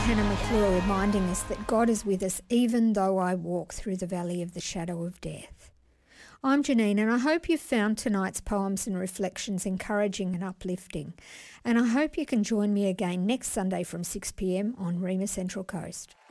Hannah McClure reminding us that God is with us even though I walk through the valley of the shadow of death. I'm Janine, and I hope you found tonight's poems and reflections encouraging and uplifting. And I hope you can join me again next Sunday from 6 p.m on Rima Central Coast.